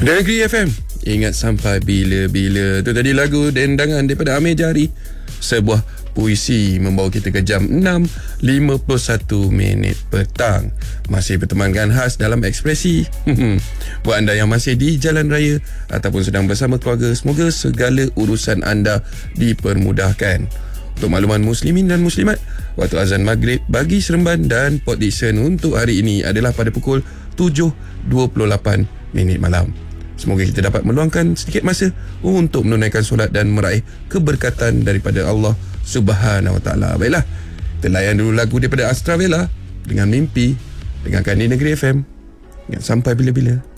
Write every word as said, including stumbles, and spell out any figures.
Negeri F M, ingat sampai bila-bila. Tu tadi lagu dendangan daripada Amir Jari, sebuah puisi membawa kita ke jam enam lima puluh satu minit petang. Masih bertemankan khas dalam ekspresi. Buat anda yang masih di jalan raya ataupun sedang bersama keluarga, semoga segala urusan anda dipermudahkan. Untuk makluman muslimin dan muslimat, waktu azan maghrib bagi Seremban dan Port Dickson untuk hari ini adalah pada pukul tujuh dua puluh lapan minit malam. Semoga kita dapat meluangkan sedikit masa untuk menunaikan solat dan meraih keberkatan daripada Allah Subhanahu Wa Taala. Baiklah, kita layan dulu lagu daripada Astra Vela dengan Mimpi. Dengarkan di Negeri F M. Ingat sampai bila-bila.